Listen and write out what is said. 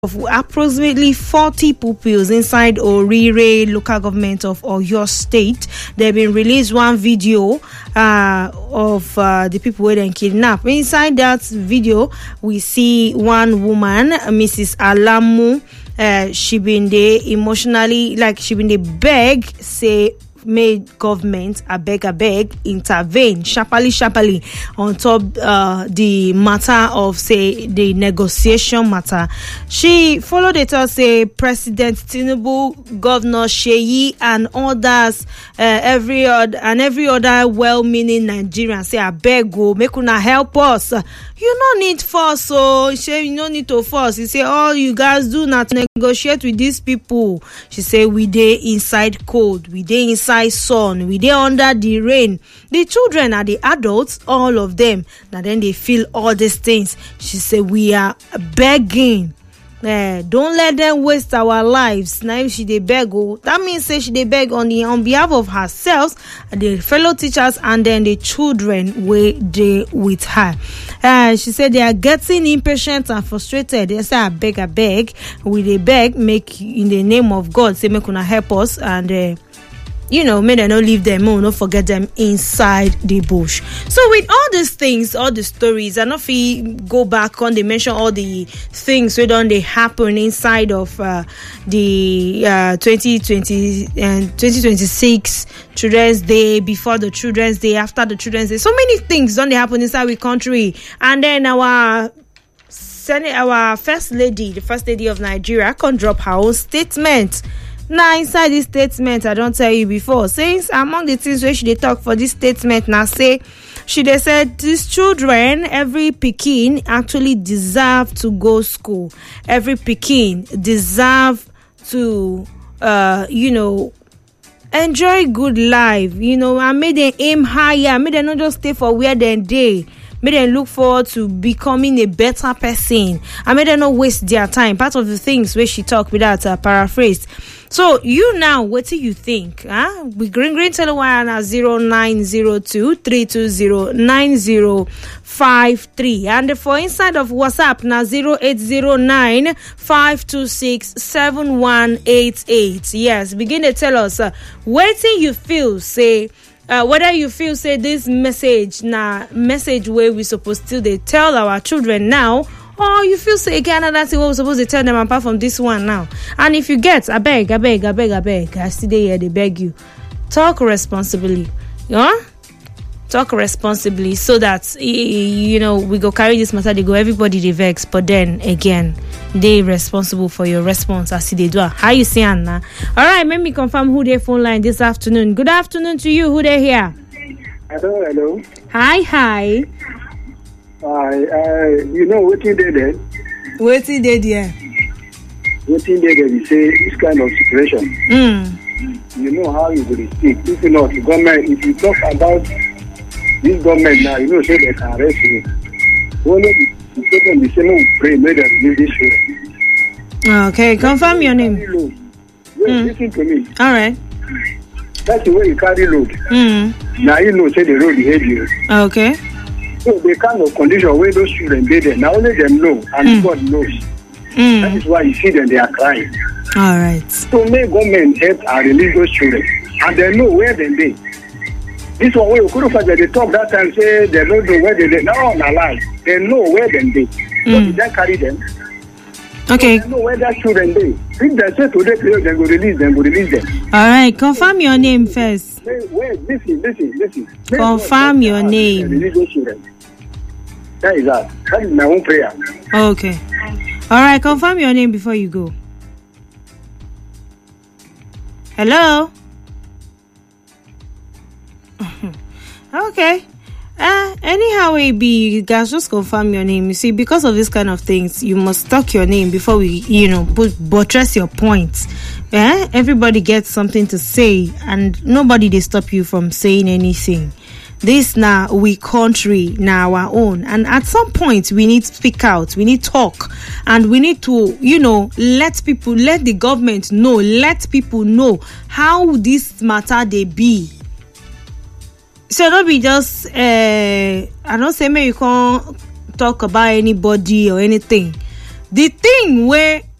of approximately 40 pupils inside Orire local government of Oyo State. They've been released one video of the people who then kidnapped. Inside that video, we see one woman, Mrs. Alamu. She been there emotionally, like she been there beg, say, made government I beg intervene sharply on top the matter of, say, the negotiation matter. She followed it up, say President Tinubu, Governor Sheyi, and others, every other well-meaning Nigerian say I beg go make una help us. You no need force, so she you no need to force. He say all you guys do not negotiate with these people. She say we dey inside cold, we dey inside sun, we dey under the rain. The children are the adults, all of them. Now then they feel all these things. She say we are begging. Don't let them waste our lives. Now if she dey beg, that means say she dey beg on behalf of herself, the fellow teachers, and then the children wey dey with her. She said they are getting impatient and frustrated. They say I beg, we dey beg, make in the name of God, say make una help us, and may they not leave them, not forget them inside the bush. So with all these things, all the stories, and if we go back on, they mention all the things that don't they happen inside of the 2020 and 2026 Children's Day, before the Children's Day, after the Children's Day. So many things don't they happen inside the country. And then our first lady, the first lady of Nigeria, can drop her own statement. Now, inside this statement, I don't tell you before, since among the things where she dey talk for this statement, now say, she dey said, these children, every pikin actually deserve to go school. Every pikin deserve to, enjoy good life, and make them aim higher, make them not just stay for where they dey. Make them look forward to becoming a better person, and make them not waste their time. Part of the things where she talk without paraphrased. So you now, what do you think? We green telewire na 0902-320-9053, and for inside of WhatsApp na 0809-526-7188. Yes, begin to tell us what you feel. Say whether you feel say this message where we supposed to they tell our children now, or you feel say again another thing what we're supposed to tell them apart from this one now. And if you get, I beg, I still here, they beg you. Talk responsibly. Talk responsibly so that, we go carry this matter, they go, everybody they vex, but then again, they responsible for your response as they do. How you say, Anna? All right, let me confirm who they phone line this afternoon. Good afternoon to you. Who they here? Hello. Hi. Waiting there. Waiting there. Waiting there, you say this kind of situation. You know how you will speak. If you know the government, if you talk about this government now, say they can arrest you. Only the person the same will pray, make them release this show. Okay, confirm your name. Listen to me. All right. That's the way you carry load. Now say the road behaves you. Okay. So the kind of condition where those children be there, now only them know, and God knows. That is why you see them, they are crying. All right. So may government help and release those children, and they know where they be. This one where you could have they talk that time, say they don't know where they be. No, not lie. They know where they be. So you don't carry them. Okay. So they know where that children be. If they say today, they go release them. All right. Confirm your name first. Wait, listen. Confirm your name. Release those children. That is that. That is my own prayer. Okay. All right. Confirm your name before you go. Hello. Okay. Anyhow it be, you guys just confirm your name. You see, because of this kind of things, you must talk your name before we, buttress your points. Everybody gets something to say, and nobody they stop you from saying anything. This now we country now our own, and at some point we need to speak out, we need to talk, and we need to let the government know, let people know how this matter they be. So don't be just I don't say me you can't talk about anybody or anything. the thing wey